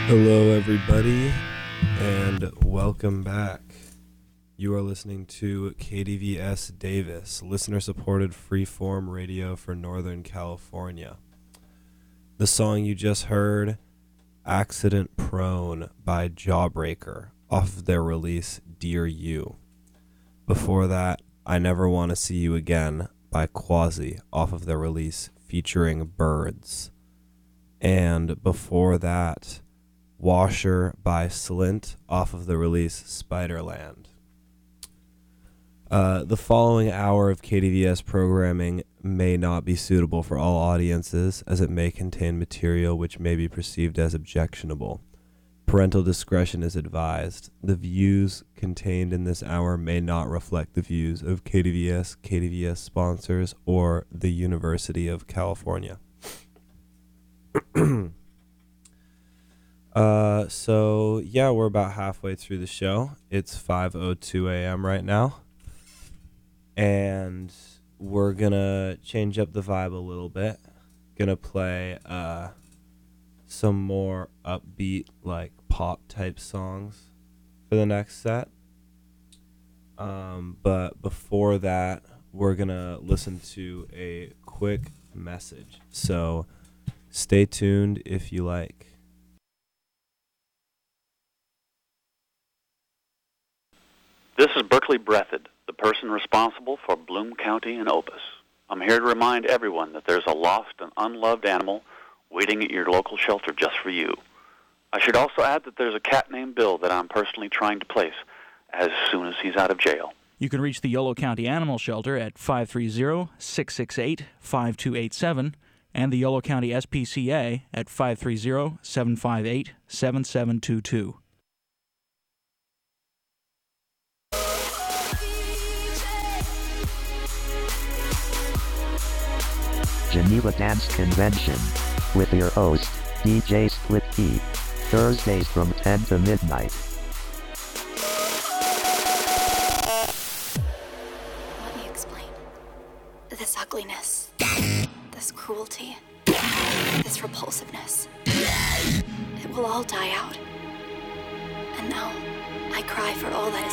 Hello, everybody, and welcome back. You are listening to KDVS Davis, listener-supported freeform radio for Northern California. The song you just heard, Accident Prone by Jawbreaker, off of their release, Dear You. Before that, I Never Want to See You Again by Quasi, off of their release, featuring Birds. And before that, Washer by Slint, off of the release Spiderland. The following hour of KDVS programming may not be suitable for all audiences, as it may contain material which may be perceived as objectionable. Parental discretion is advised. The views contained in this hour may not reflect the views of KDVS, KDVS sponsors, or the University of California. So yeah, we're about halfway through the show. It's 5:02 a.m. right now, and we're gonna change up the vibe a little bit. Gonna play some more upbeat, like pop type songs for the next set. But before that, we're gonna listen to a quick message. So stay tuned if you like. This is Berkeley Breathed, the person responsible for Bloom County and Opus. I'm here to remind everyone that there's a lost and unloved animal waiting at your local shelter just for you. I should also add that there's a cat named Bill that I'm personally trying to place as soon as he's out of jail. You can reach the Yolo County Animal Shelter at 530-668-5287 and the Yolo County SPCA at 530-758-7722. Geneva Dance Convention, with your host, DJ Split Key, Thursdays from 10 to midnight. Let me explain. This ugliness, this cruelty, this repulsiveness, it will all die out. And now, I cry for all that is